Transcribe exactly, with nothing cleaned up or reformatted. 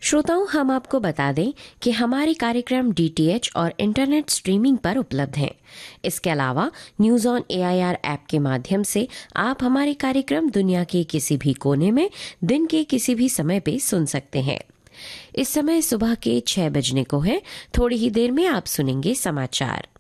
श्रोताओं, हम आपको बता दें कि हमारे कार्यक्रम डी टी एच और इंटरनेट स्ट्रीमिंग पर उपलब्ध हैं। इसके अलावा news on A I R app के माध्यम से आप हमारे कार्यक्रम दुनिया के किसी भी कोने में दिन के किसी भी समय पे सुन सकते हैं। इस समय सुबह के छह बजने को है। थोड़ी ही देर में आप सुनेंगे समाचार।